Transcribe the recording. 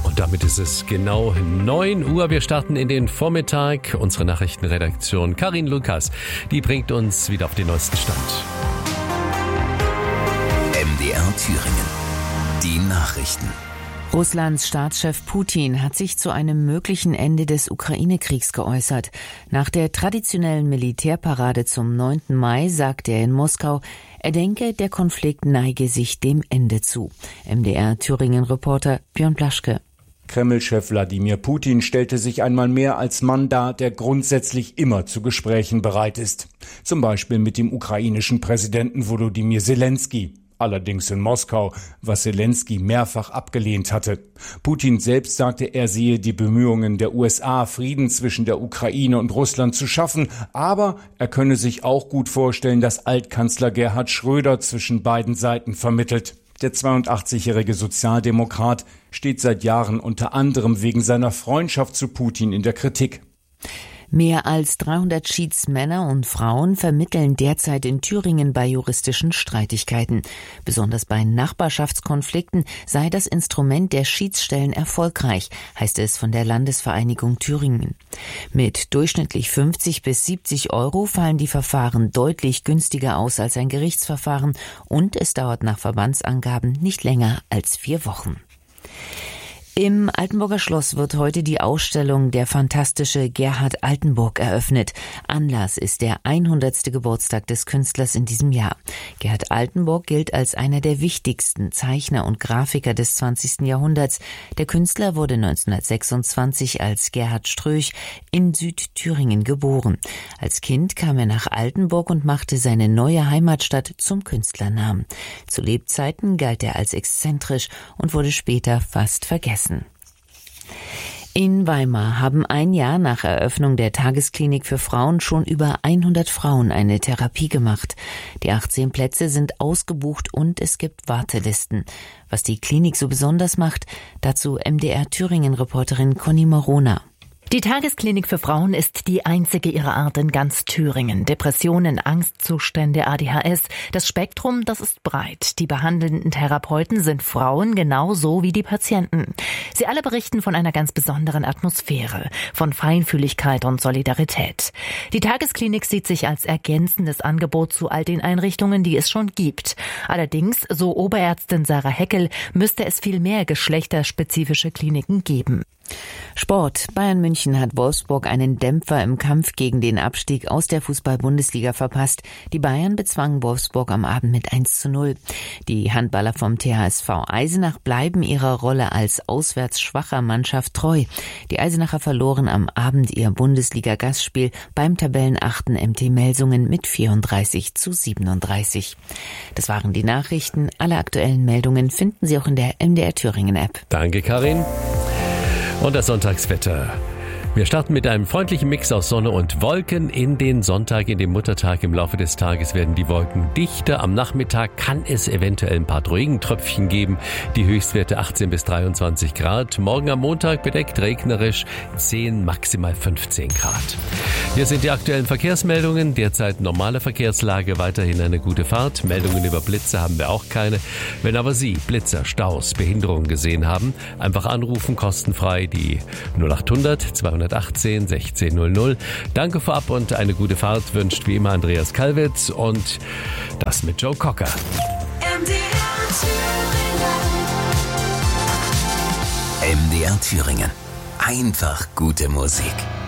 Und damit ist es genau 9 Uhr. Wir starten in den Vormittag. Unsere Nachrichtenredaktion Karin Lukas, die bringt uns wieder auf den neuesten Stand. MDR Thüringen. Die Nachrichten. Russlands Staatschef Putin hat sich zu einem möglichen Ende des Ukraine-Kriegs geäußert. Nach der traditionellen Militärparade zum 9. Mai sagte er in Moskau, er denke, der Konflikt neige sich dem Ende zu. MDR-Thüringen-Reporter Björn Blaschke. Kreml-Chef Wladimir Putin stellte sich einmal mehr als Mann dar, der grundsätzlich immer zu Gesprächen bereit ist. Zum Beispiel mit dem ukrainischen Präsidenten Volodymyr Zelensky. Allerdings in Moskau, was Zelensky mehrfach abgelehnt hatte. Putin selbst sagte, er sehe die Bemühungen der USA, Frieden zwischen der Ukraine und Russland zu schaffen, aber er könne sich auch gut vorstellen, dass Altkanzler Gerhard Schröder zwischen beiden Seiten vermittelt. Der 82-jährige Sozialdemokrat steht seit Jahren unter anderem wegen seiner Freundschaft zu Putin in der Kritik. Mehr als 300 Schiedsmänner und Frauen vermitteln derzeit in Thüringen bei juristischen Streitigkeiten. Besonders bei Nachbarschaftskonflikten sei das Instrument der Schiedsstellen erfolgreich, heißt es von der Landesvereinigung Thüringen. Mit durchschnittlich 50 bis 70 Euro fallen die Verfahren deutlich günstiger aus als ein Gerichtsverfahren und es dauert nach Verbandsangaben nicht länger als 4 Wochen. Im Altenburger Schloss wird heute die Ausstellung Der fantastische Gerhard Altenburg eröffnet. Anlass ist der 100. Geburtstag des Künstlers in diesem Jahr. Gerhard Altenburg gilt als einer der wichtigsten Zeichner und Grafiker des 20. Jahrhunderts. Der Künstler wurde 1926 als Gerhard Ströch in Südthüringen geboren. Als Kind kam er nach Altenburg und machte seine neue Heimatstadt zum Künstlernamen. Zu Lebzeiten galt er als exzentrisch und wurde später fast vergessen. In Weimar haben ein Jahr nach Eröffnung der Tagesklinik für Frauen schon über 100 Frauen eine Therapie gemacht. Die 18 Plätze sind ausgebucht und es gibt Wartelisten. Was die Klinik so besonders macht, dazu MDR Thüringen-Reporterin Conny Morona. Die Tagesklinik für Frauen ist die einzige ihrer Art in ganz Thüringen. Depressionen, Angstzustände, ADHS. Das Spektrum, das ist breit. Die behandelnden Therapeuten sind Frauen genauso wie die Patienten. Sie alle berichten von einer ganz besonderen Atmosphäre, von Feinfühligkeit und Solidarität. Die Tagesklinik sieht sich als ergänzendes Angebot zu all den Einrichtungen, die es schon gibt. Allerdings, so Oberärztin Sarah Heckel, müsste es viel mehr geschlechterspezifische Kliniken geben. Sport. Bayern München hat Wolfsburg einen Dämpfer im Kampf gegen den Abstieg aus der Fußball-Bundesliga verpasst. Die Bayern bezwangen Wolfsburg am Abend mit 1:0. Die Handballer vom THSV Eisenach bleiben ihrer Rolle als auswärts schwacher Mannschaft treu. Die Eisenacher verloren am Abend ihr Bundesliga-Gastspiel beim Tabellenachten MT Melsungen mit 34:37. Das waren die Nachrichten. Alle aktuellen Meldungen finden Sie auch in der MDR Thüringen-App. Danke, Karin. Und das Sonntagswetter. Wir starten mit einem freundlichen Mix aus Sonne und Wolken in den Sonntag, in den Muttertag. Im Laufe des Tages werden die Wolken dichter. Am Nachmittag kann es eventuell ein paar Regentröpfchen geben. Die Höchstwerte 18 bis 23 Grad. Morgen am Montag bedeckt, regnerisch 10, maximal 15 Grad. Hier sind die aktuellen Verkehrsmeldungen. Derzeit normale Verkehrslage, weiterhin eine gute Fahrt. Meldungen über Blitze haben wir auch keine. Wenn aber Sie Blitzer, Staus, Behinderungen gesehen haben, einfach anrufen, kostenfrei die 0800 218 1600. Danke vorab und eine gute Fahrt wünscht wie immer Andreas Kalwitz und das mit Joe Cocker. MDR Thüringen. Einfach gute Musik.